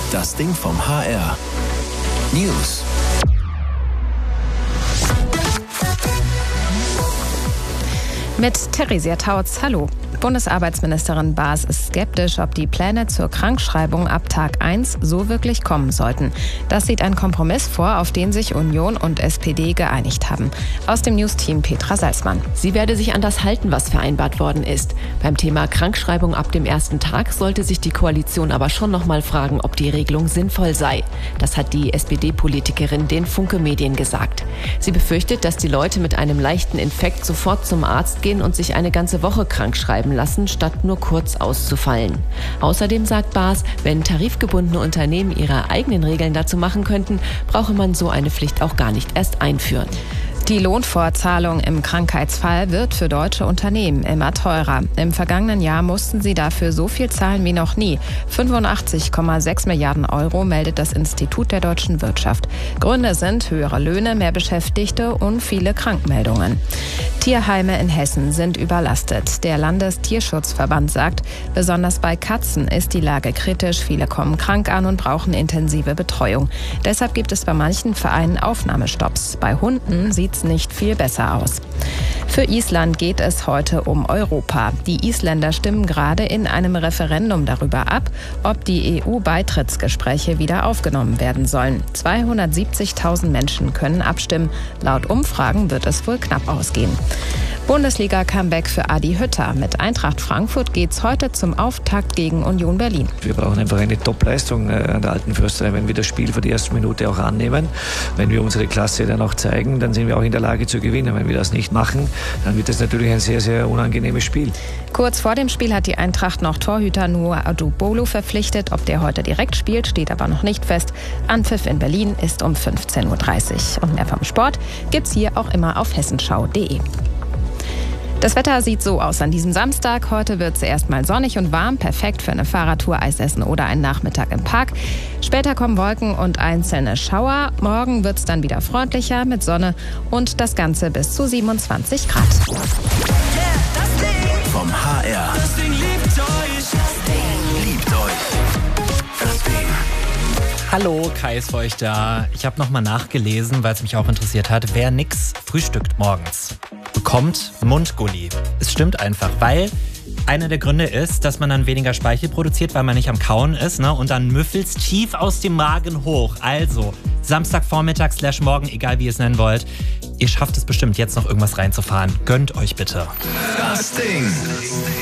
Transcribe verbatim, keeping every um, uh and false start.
Das Ding vom H R. News. Mit Theresia Tautz, hallo. Bundesarbeitsministerin Baas ist skeptisch, ob die Pläne zur Krankschreibung ab Tag eins so wirklich kommen sollten. Das sieht ein Kompromiss vor, auf den sich Union und S P D geeinigt haben. Aus dem News-Team Petra Salzmann. Sie werde sich an das halten, was vereinbart worden ist. Beim Thema Krankschreibung ab dem ersten Tag sollte sich die Koalition aber schon noch mal fragen, ob die Regelung sinnvoll sei. Das hat die S P D-Politikerin den Funke Medien gesagt. Sie befürchtet, dass die Leute mit einem leichten Infekt sofort zum Arzt gehen und sich eine ganze Woche krank schreiben lassen, statt nur kurz auszufallen. Außerdem sagt Baas, wenn tarifgebundene Unternehmen ihre eigenen Regeln dazu machen könnten, brauche man so eine Pflicht auch gar nicht erst einführen. Die Lohnfortzahlung im Krankheitsfall wird für deutsche Unternehmen immer teurer. Im vergangenen Jahr mussten sie dafür so viel zahlen wie noch nie. fünfundachtzig Komma sechs Milliarden Euro meldet das Institut der deutschen Wirtschaft. Gründe sind höhere Löhne, mehr Beschäftigte und viele Krankmeldungen. Tierheime in Hessen sind überlastet. Der Landestierschutzverband sagt, besonders bei Katzen ist die Lage kritisch. Viele kommen krank an und brauchen intensive Betreuung. Deshalb gibt es bei manchen Vereinen Aufnahmestopps. Bei Hunden sieht es nicht viel besser aus. Für Island geht es heute um Europa. Die Isländer stimmen gerade in einem Referendum darüber ab, ob die E U-Beitrittsgespräche wieder aufgenommen werden sollen. zweihundertsiebzigtausend Menschen können abstimmen. Laut Umfragen wird es wohl knapp ausgehen. Bundesliga-Comeback für Adi Hütter. Mit Eintracht Frankfurt geht's heute zum Auftakt gegen Union Berlin. Wir brauchen einfach eine Top-Leistung an der alten Försterei, wenn wir das Spiel für die erste Minute auch annehmen. Wenn wir unsere Klasse dann auch zeigen, dann sind wir auch in der Lage zu gewinnen. Wenn wir das nicht machen, dann wird das natürlich ein sehr, sehr unangenehmes Spiel. Kurz vor dem Spiel hat die Eintracht noch Torhüter Noah Adubolo verpflichtet. Ob der heute direkt spielt, steht aber noch nicht fest. Anpfiff in Berlin ist um fünfzehn Uhr dreißig. Und mehr vom Sport gibt's hier auch immer auf hessenschau punkt de. Das Wetter sieht so aus an diesem Samstag. Heute wird es erstmal sonnig und warm, perfekt für eine Fahrradtour, Eisessen oder einen Nachmittag im Park. Später kommen Wolken und einzelne Schauer. Morgen wird es dann wieder freundlicher mit Sonne und das Ganze bis zu siebenundzwanzig Grad. Vom H R. Das Ding liebt euch. Das Ding liebt euch. Das Ding. Hallo, Kai ist für euch da. Ich habe nochmal nachgelesen, weil es mich auch interessiert hat. Wer nix frühstückt morgens, bekommt Mundgulli. Es stimmt einfach, weil einer der Gründe ist, dass man dann weniger Speichel produziert, weil man nicht am Kauen ist, ne? Und dann müffelt's tief aus dem Magen hoch. Also, Samstagvormittag slash morgen, egal wie ihr es nennen wollt. Ihr schafft es bestimmt, jetzt noch irgendwas reinzufahren. Gönnt euch bitte. Das Ding.